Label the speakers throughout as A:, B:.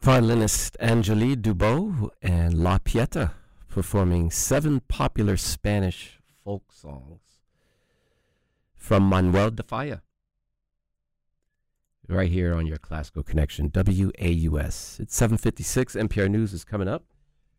A: Violinist Angélie Dubot and La Pieta performing 7 popular Spanish folk songs from Manuel de Falla. Right here on your Classical Connection, WAUS. It's 7:56. NPR News is coming up.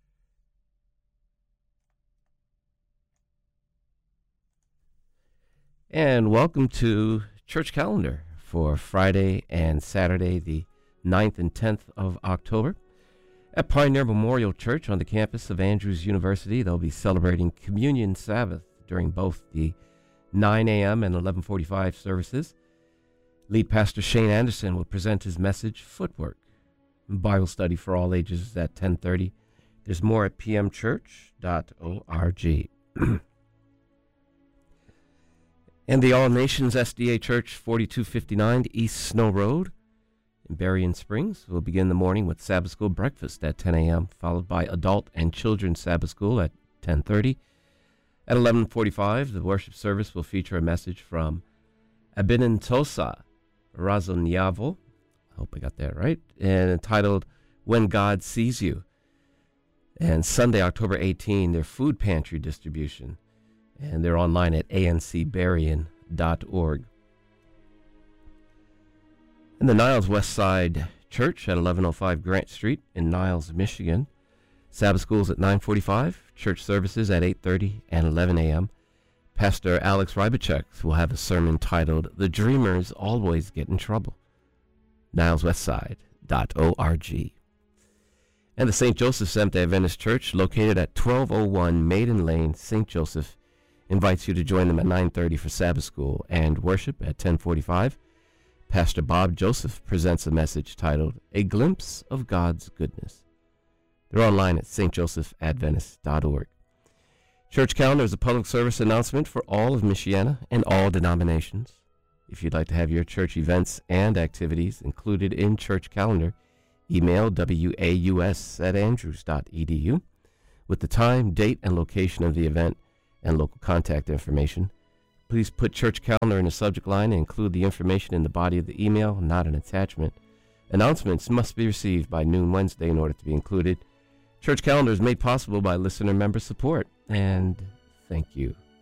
A: And welcome to Church Calendar for Friday and Saturday, the 9th and 10th of October. At Pioneer Memorial Church on the campus of Andrews University, they'll be celebrating Communion Sabbath during both the 9 a.m. and 11:45 services. Lead Pastor Shane Anderson will present his message, Footwork. Bible study for all ages is at 10:30. There's more at pmchurch.org. And the All Nations SDA Church, 4259 East Snow Road in Berrien Springs, will begin the morning with Sabbath School breakfast at 10 a.m., followed by Adult and Children's Sabbath School at 10:30. At 11:45, the worship service will feature a message from Abinantosa Razonyavo, I hope I got that right, and entitled When God Sees You. And Sunday, October 18, their food pantry distribution, and they're online at ancberrien.org. And the Niles West Side Church at 1105 Grant Street in Niles, Michigan. Sabbath schools at 9:45, church services at 8:30 and 11 a.m. Pastor Alex Rybachek will have a sermon titled, The Dreamers Always Get in Trouble. NilesWestside.org. And the St. Joseph Seventh-day Adventist Church, located at 1201 Maiden Lane, St. Joseph, invites you to join them at 9:30 for Sabbath school and worship at 10:45. Pastor Bob Joseph presents a message titled, A Glimpse of God's Goodness. They're online at stjosephatadventist.org. Church Calendar is a public service announcement for all of Michiana and all denominations. If you'd like to have your church events and activities included in Church Calendar, email waus@andrews.edu with the time, date, and location of the event and local contact information. Please put Church Calendar in the subject line and include the information in the body of the email, not an attachment. Announcements must be received by noon Wednesday in order to be included. Church Calendar is made possible by listener member support, and thank you.